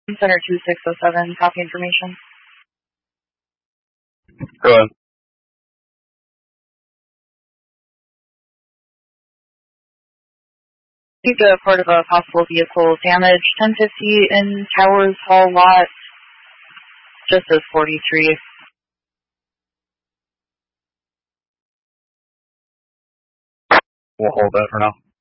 Center 2607, copy information. Go ahead. Received a report of a possible vehicle damage, 1050 in Towers Hall lot, just as 43. We'll hold that for now.